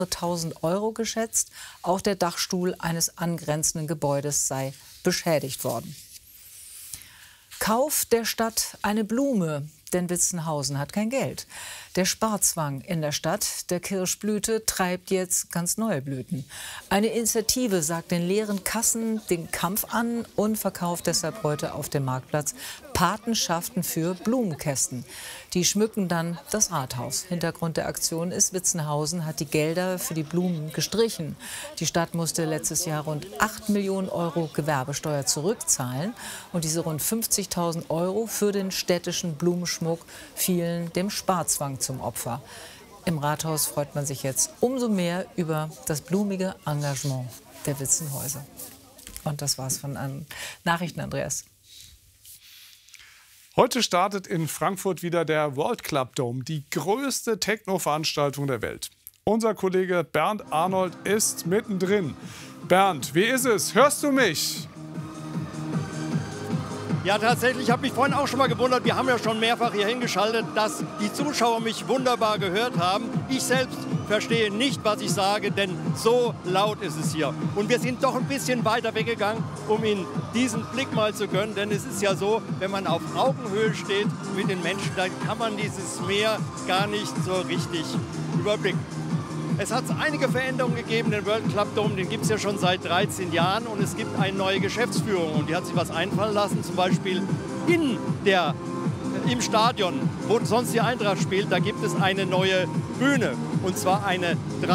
1.000 € geschätzt. Auch der Dachstuhl eines angrenzenden Gebäudes sei beschädigt worden. Kauf der Stadt eine Blume, denn Witzenhausen hat kein Geld. Der Sparzwang in der Stadt der Kirschblüte treibt jetzt ganz neue Blüten. Eine Initiative sagt den leeren Kassen den Kampf an und verkauft deshalb heute auf dem Marktplatz Patenschaften für Blumenkästen. Die schmücken dann das Rathaus. Hintergrund der Aktion ist, Witzenhausen hat die Gelder für die Blumen gestrichen. Die Stadt musste letztes Jahr rund 8 Millionen € Gewerbesteuer zurückzahlen. Und diese rund 50.000 € für den städtischen Blumenschmuck fielen dem Sparzwang zum Opfer. Im Rathaus freut man sich jetzt umso mehr über das blumige Engagement der Witzenhäuser. Und das war's von Nachrichten, Andreas. Heute startet in Frankfurt wieder der World Club Dome, die größte Techno-Veranstaltung der Welt. Unser Kollege Bernd Arnold ist mittendrin. Bernd, wie ist es? Hörst du mich? Ja, tatsächlich, ich habe mich vorhin auch schon mal gewundert. Wir haben ja schon mehrfach hier hingeschaltet, dass die Zuschauer mich wunderbar gehört haben. Ich selbst verstehe nicht, was ich sage, denn so laut ist es hier. Und wir sind doch ein bisschen weiter weggegangen, um Ihnen diesen Blick mal zu gönnen. Denn es ist ja so, wenn man auf Augenhöhe steht mit den Menschen, dann kann man dieses Meer gar nicht so richtig überblicken. Es hat einige Veränderungen gegeben, den World Club Dome, den gibt es ja schon seit 13 Jahren und es gibt eine neue Geschäftsführung und die hat sich was einfallen lassen, zum Beispiel im Stadion, wo sonst die Eintracht spielt, da gibt es eine neue Bühne und zwar eine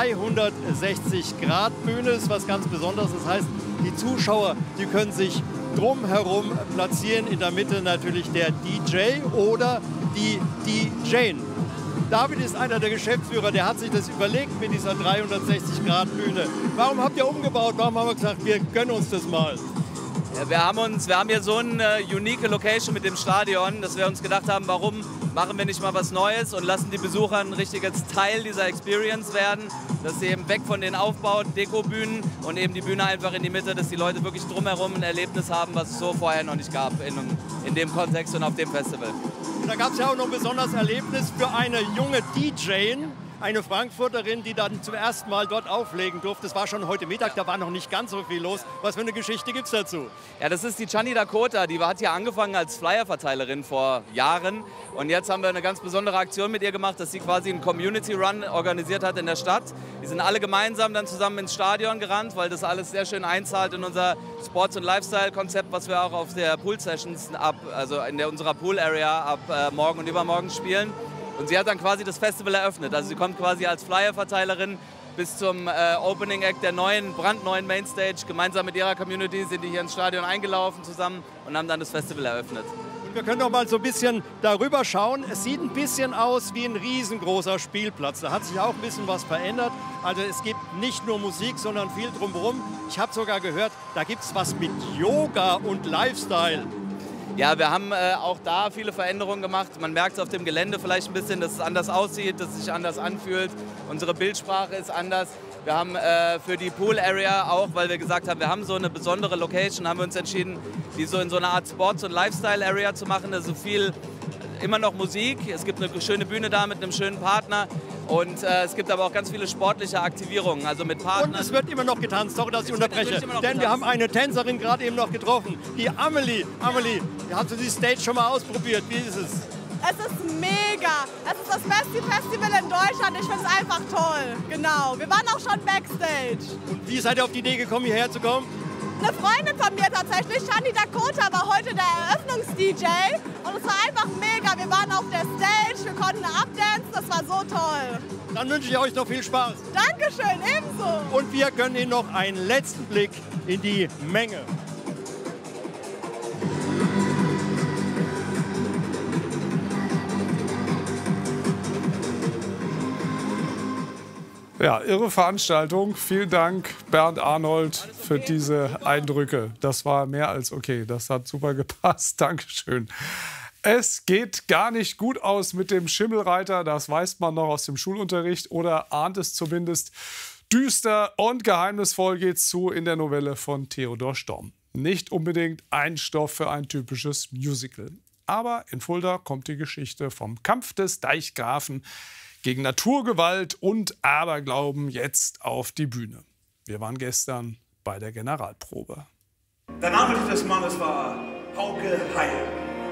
360-Grad-Bühne, das ist was ganz Besonderes, das heißt, die Zuschauer, die können sich drumherum platzieren, in der Mitte natürlich der DJ oder die DJin. David ist einer der Geschäftsführer, der hat sich das überlegt mit dieser 360-Grad-Bühne. Warum habt ihr umgebaut? Warum haben wir gesagt, wir gönnen uns das mal? Ja, wir haben hier so eine unique Location mit dem Stadion, dass wir uns gedacht haben, warum machen wir nicht mal was Neues und lassen die Besucher ein richtiges Teil dieser Experience werden, dass sie eben weg von den Aufbauten, Dekobühnen und eben die Bühne einfach in die Mitte, dass die Leute wirklich drumherum ein Erlebnis haben, was es so vorher noch nicht gab in dem Kontext und auf dem Festival. Und da gab es ja auch noch ein besonderes Erlebnis für eine junge DJin, eine Frankfurterin, die dann zum ersten Mal dort auflegen durfte. Das war schon heute Mittag, da war noch nicht ganz so viel los. Was für eine Geschichte gibt es dazu? Ja, das ist die Gianni Dakota, die hat hier angefangen als Flyer-Verteilerin vor Jahren. Und jetzt haben wir eine ganz besondere Aktion mit ihr gemacht, dass sie quasi einen Community-Run organisiert hat in der Stadt. Die sind alle gemeinsam dann zusammen ins Stadion gerannt, weil das alles sehr schön einzahlt in unser Sports- und Lifestyle-Konzept, was wir auch auf der Pool-Sessions also in unserer Pool-Area ab morgen und übermorgen spielen. Und sie hat dann quasi das Festival eröffnet. Also sie kommt quasi als Flyer-Verteilerin bis zum Opening Act der brandneuen Mainstage. Gemeinsam mit ihrer Community sind die hier ins Stadion eingelaufen zusammen und haben dann das Festival eröffnet. Und wir können noch mal so ein bisschen darüber schauen. Es sieht ein bisschen aus wie ein riesengroßer Spielplatz. Da hat sich auch ein bisschen was verändert. Also es gibt nicht nur Musik, sondern viel drumherum. Ich habe sogar gehört, da gibt es was mit Yoga und Lifestyle. Ja, wir haben auch da viele Veränderungen gemacht. Man merkt es auf dem Gelände vielleicht ein bisschen, dass es anders aussieht, dass es sich anders anfühlt. Unsere Bildsprache ist anders. Wir haben für die Pool Area auch, weil wir gesagt haben, wir haben so eine besondere Location, haben wir uns entschieden, die so in so einer Art Sports- und Lifestyle Area zu machen. Also viel, immer noch Musik. Es gibt eine schöne Bühne da mit einem schönen Partner. Und es gibt aber auch ganz viele sportliche Aktivierungen, also mit Partnern. Und es wird immer noch getanzt, sorry, dass ich unterbreche, denn wir haben eine Tänzerin gerade eben noch getroffen, die Amelie. Amelie, hast du die Stage schon mal ausprobiert? Wie ist es? Es ist mega. Es ist das beste Festival in Deutschland. Ich finde es einfach toll. Genau. Wir waren auch schon Backstage. Und wie seid ihr auf die Idee gekommen, hierher zu kommen? Eine Freundin von mir tatsächlich, Gianni Dakota, war heute der Eröffnungs-DJ. Und es war einfach mega. Wir waren auf der Stage, wir konnten abdancen. Das war so toll. Dann wünsche ich euch noch viel Spaß. Dankeschön, ebenso. Und wir gönnen Ihnen noch einen letzten Blick in die Menge. Ja, irre Veranstaltung. Vielen Dank, Bernd Arnold, für diese Eindrücke. Das war mehr als okay. Das hat super gepasst. Dankeschön. Es geht gar nicht gut aus mit dem Schimmelreiter. Das weiß man noch aus dem Schulunterricht oder ahnt es zumindest. Düster und geheimnisvoll geht's zu in der Novelle von Theodor Storm. Nicht unbedingt ein Stoff für ein typisches Musical. Aber in Fulda kommt die Geschichte vom Kampf des Deichgrafen gegen Naturgewalt und Aberglauben jetzt auf die Bühne. Wir waren gestern bei der Generalprobe. Der Name dieses Mannes war Hauke Hayen.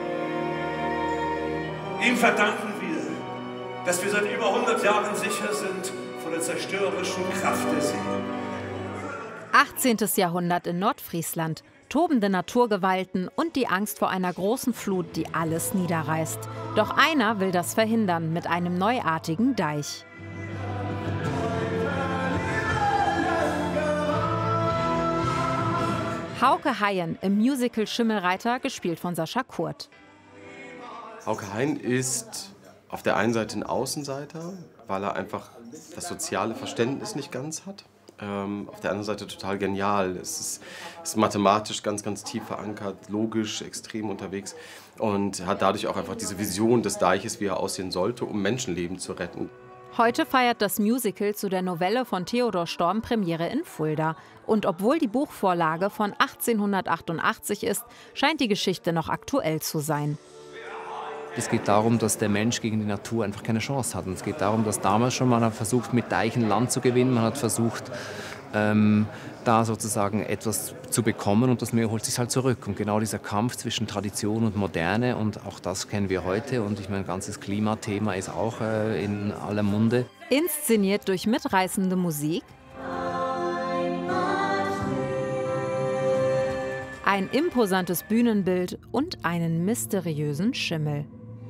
Ihm verdanken wir, dass wir seit über 100 Jahren sicher sind vor der zerstörerischen Kraft der See. 18. Jahrhundert in Nordfriesland. Tobende Naturgewalten und die Angst vor einer großen Flut, die alles niederreißt. Doch einer will das verhindern mit einem neuartigen Deich. Hauke Hayen im Musical Schimmelreiter, gespielt von Sascha Kurt. Hauke Hayen ist auf der einen Seite ein Außenseiter, weil er einfach das soziale Verständnis nicht ganz hat. Auf der anderen Seite total genial. Es ist mathematisch ganz, ganz tief verankert, logisch, extrem unterwegs und hat dadurch auch einfach diese Vision des Deiches, wie er aussehen sollte, um Menschenleben zu retten. Heute feiert das Musical zu der Novelle von Theodor Storm Premiere in Fulda. Und obwohl die Buchvorlage von 1888 ist, scheint die Geschichte noch aktuell zu sein. Es geht darum, dass der Mensch gegen die Natur einfach keine Chance hat. Und es geht darum, dass damals schon man hat versucht, mit Deichen Land zu gewinnen. Man hat versucht, da sozusagen etwas zu bekommen und das Meer holt sich halt zurück. Und genau dieser Kampf zwischen Tradition und Moderne, und auch das kennen wir heute. Und ich meine, ganzes Klimathema ist auch in aller Munde. Inszeniert durch mitreißende Musik, ein imposantes Bühnenbild und einen mysteriösen Schimmel.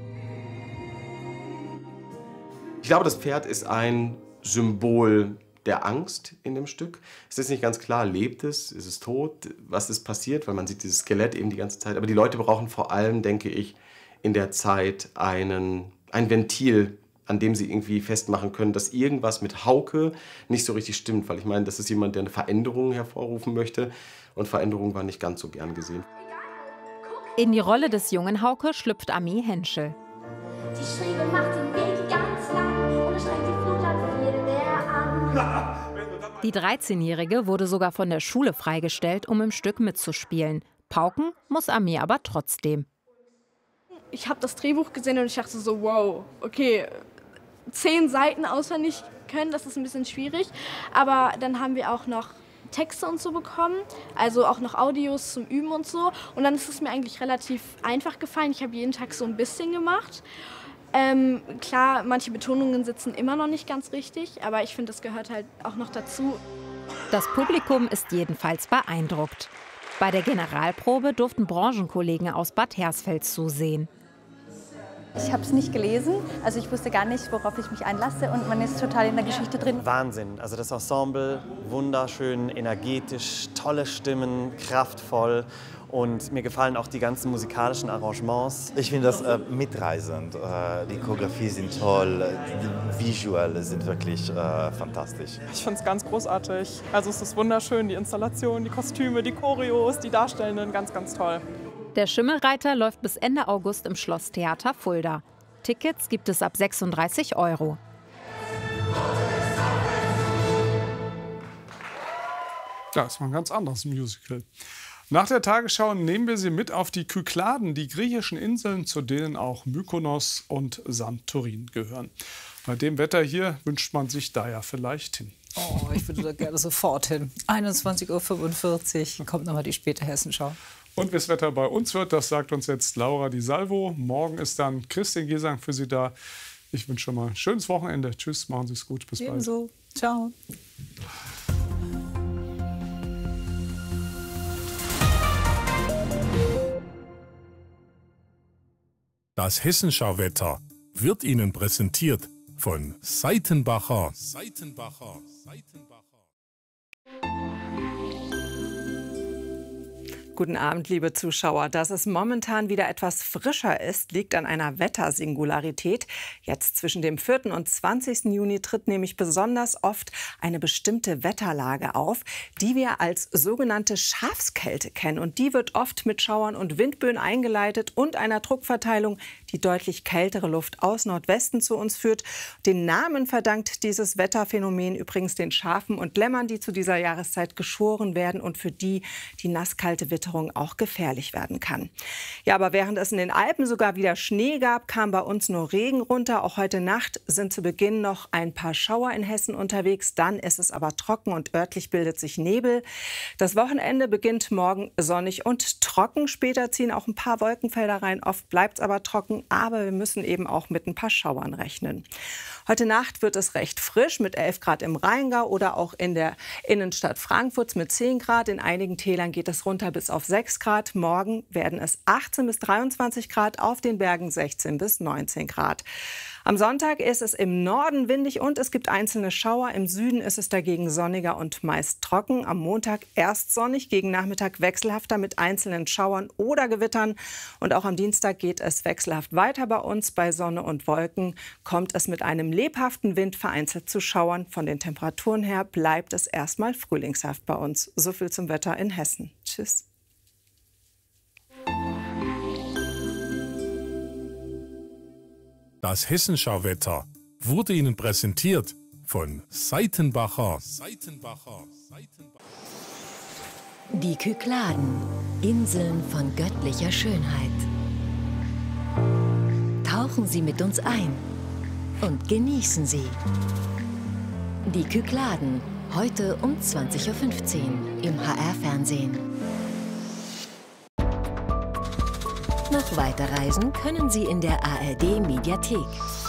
Ich glaube, das Pferd ist ein Symbol der Angst in dem Stück. Es ist nicht ganz klar, lebt es, ist es tot, was ist passiert, weil man sieht dieses Skelett eben die ganze Zeit. Aber die Leute brauchen vor allem, denke ich, in der Zeit ein Ventil, an dem sie irgendwie festmachen können, dass irgendwas mit Hauke nicht so richtig stimmt. Weil ich meine, das ist jemand, der eine Veränderung hervorrufen möchte. Und Veränderung war nicht ganz so gern gesehen. In die Rolle des jungen Hauke schlüpft Ami Henschel. Die Schräge macht den Weg ganz lang und es strengt die Flut an viel mehr an. Die 13-Jährige wurde sogar von der Schule freigestellt, um im Stück mitzuspielen. Pauken muss Ami aber trotzdem. Ich habe das Drehbuch gesehen und ich dachte so, wow, okay, 10 Seiten auswendig können, das ist ein bisschen schwierig. Aber dann haben wir auch noch Texte und so bekommen, also auch noch Audios zum Üben und so. Und dann ist es mir eigentlich relativ einfach gefallen. Ich habe jeden Tag so ein bisschen gemacht. Klar, manche Betonungen sitzen immer noch nicht ganz richtig, aber ich finde, das gehört halt auch noch dazu. Das Publikum ist jedenfalls beeindruckt. Bei der Generalprobe durften Branchenkollegen aus Bad Hersfeld zusehen. Ich habe es nicht gelesen, also ich wusste gar nicht, worauf ich mich einlasse, und man ist total in der Geschichte drin. Wahnsinn, also das Ensemble, wunderschön, energetisch, tolle Stimmen, kraftvoll, und mir gefallen auch die ganzen musikalischen Arrangements. Ich finde das mitreißend, die Choreografie sind toll, die Visuelle sind wirklich fantastisch. Ich finde es ganz großartig, also es ist wunderschön, die Installation, die Kostüme, die Choreos, die Darstellenden, ganz, ganz toll. Der Schimmelreiter läuft bis Ende August im Schlosstheater Fulda. Tickets gibt es ab 36 €. Das war ein ganz anderes Musical. Nach der Tagesschau nehmen wir Sie mit auf die Kykladen, die griechischen Inseln, zu denen auch Mykonos und Santorin gehören. Bei dem Wetter hier wünscht man sich da ja vielleicht hin. Oh, ich würde da gerne sofort hin. 21:45 Uhr kommt nochmal die späte Hessenschau. Und wie das Wetter bei uns wird, das sagt uns jetzt Laura Di Salvo. Morgen ist dann Christine Gesang für Sie da. Ich wünsche schon mal ein schönes Wochenende. Tschüss, machen Sie es gut. Bis bald. Ebenso. Ciao. Das Hessenschau-Wetter wird Ihnen präsentiert von Seitenbacher. Guten Abend, liebe Zuschauer. Dass es momentan wieder etwas frischer ist, liegt an einer Wettersingularität. Jetzt zwischen dem 4. und 20. Juni tritt nämlich besonders oft eine bestimmte Wetterlage auf, die wir als sogenannte Schafskälte kennen. Und die wird oft mit Schauern und Windböen eingeleitet und einer Druckverteilung, die deutlich kältere Luft aus Nordwesten zu uns führt. Den Namen verdankt dieses Wetterphänomen übrigens den Schafen und Lämmern, die zu dieser Jahreszeit geschoren werden und für die die nasskalte Witterung Überwitterung auch gefährlich werden kann. Ja, aber während es in den Alpen sogar wieder Schnee gab, kam bei uns nur Regen runter. Auch heute Nacht sind zu Beginn noch ein paar Schauer in Hessen unterwegs. Dann ist es aber trocken und örtlich bildet sich Nebel. Das Wochenende beginnt morgen sonnig und trocken. Später ziehen auch ein paar Wolkenfelder rein. Oft bleibt es aber trocken, aber wir müssen eben auch mit ein paar Schauern rechnen. Heute Nacht wird es recht frisch mit 11 Grad im Rheingau oder auch in der Innenstadt Frankfurts mit 10 Grad. In einigen Tälern geht es runter bis auf 6 Grad. Morgen werden es 18 bis 23 Grad, auf den Bergen 16 bis 19 Grad. Am Sonntag ist es im Norden windig und es gibt einzelne Schauer. Im Süden ist es dagegen sonniger und meist trocken. Am Montag erst sonnig, gegen Nachmittag wechselhafter mit einzelnen Schauern oder Gewittern. Und auch am Dienstag geht es wechselhaft weiter bei uns. Bei Sonne und Wolken kommt es mit einem lebhaften Wind vereinzelt zu Schauern. Von den Temperaturen her bleibt es erstmal frühlingshaft bei uns. So viel zum Wetter in Hessen. Tschüss. Das Hessenschau-Wetter wurde Ihnen präsentiert von Seitenbacher. Die Kykladen, Inseln von göttlicher Schönheit. Tauchen Sie mit uns ein und genießen Sie. Die Kykladen, heute um 20:15 Uhr im HR-Fernsehen. Noch weiterreisen können Sie in der ARD-Mediathek.